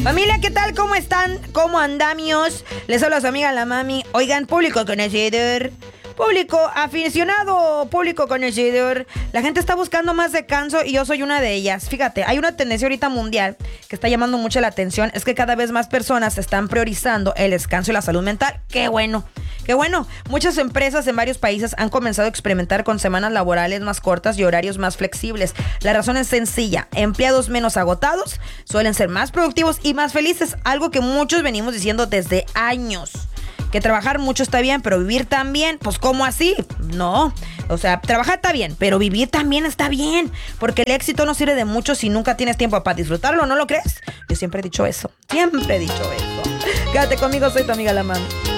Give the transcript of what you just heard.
Familia, ¿qué tal? ¿Cómo están? ¿Cómo andamios? Les habla su amiga la mami. Oigan, público conocedor, público aficionado, público conocedor. La gente está buscando más descanso y yo soy una de ellas. Fíjate, hay una tendencia ahorita mundial que está llamando mucho la atención. Es que cada vez más personas están priorizando el descanso y la salud mental. ¡Qué bueno! ¡Qué bueno! Muchas empresas en varios países han comenzado a experimentar con semanas laborales más cortas y horarios más flexibles. La razón es sencilla. Empleados menos agotados suelen ser más productivos y más felices. Algo que muchos venimos diciendo desde años. Que trabajar mucho está bien, pero vivir también, pues ¿cómo así? No, o sea, trabajar está bien, pero vivir también está bien, porque el éxito no sirve de mucho si nunca tienes tiempo para disfrutarlo, ¿no lo crees? Yo siempre he dicho eso, siempre he dicho eso. Quédate conmigo, soy tu amiga la mami.